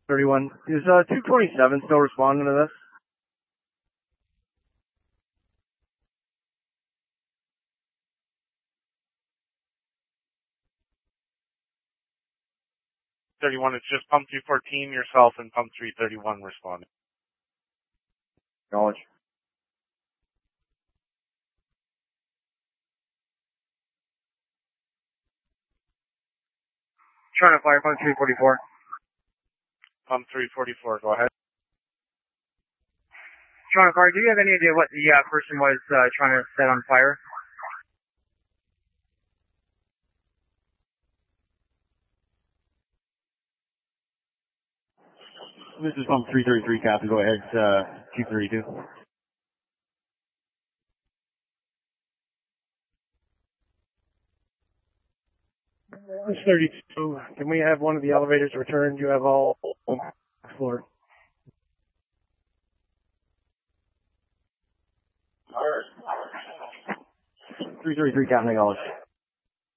31. Is 227 still responding to this? It's just pump 214, yourself, and pump 331 responding. Acknowledge. Trying to fire pump 344. Pump 344, go ahead. Toronto Car, do you have any idea what the person was trying to set on fire? This is pump 333, Captain. Go ahead, 232. It's 32. Can we have one of the elevators returned? You have all floor. 333, Captain. Acknowledge.